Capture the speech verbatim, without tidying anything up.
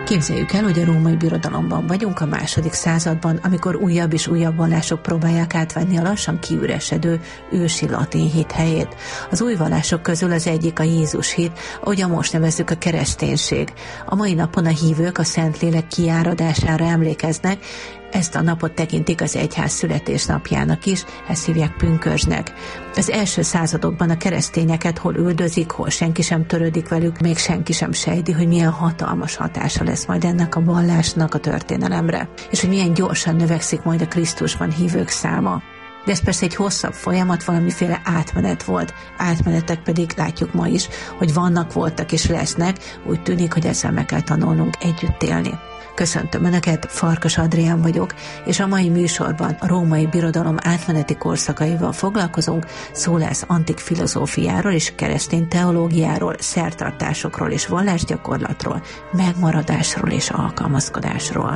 Képzeljük el, hogy a római birodalomban vagyunk a második században, amikor újabb és újabb vallások próbálják átvenni a lassan kiüresedő ősi latin hit helyét. Az új vallások közül az egyik a Jézus hit, ahogyan most nevezzük a kereszténység. A mai napon a hívők a Szentlélek kiáradására emlékeznek, ezt a napot tekintik az egyház születésnapjának is, ezt hívják pünkösdnek. Az első századokban a keresztényeket hol üldözik, hol senki sem törődik velük, még senki sem sejti, hogy milyen hatalmas hatása lesz majd ennek a vallásnak a történelemre, és hogy milyen gyorsan növekszik majd a Krisztusban hívők száma. De ez persze egy hosszabb folyamat, valamiféle átmenet volt. Átmenetek pedig látjuk ma is, hogy vannak, voltak és lesznek, úgy tűnik, hogy ezzel meg kell tanulnunk együtt élni. Köszöntöm Önöket, Farkas Adrián vagyok, és a mai műsorban a római birodalom átmeneti korszakaival foglalkozunk, szó lesz antik filozófiáról és keresztény teológiáról, szertartásokról és vallásgyakorlatról, megmaradásról és alkalmazkodásról.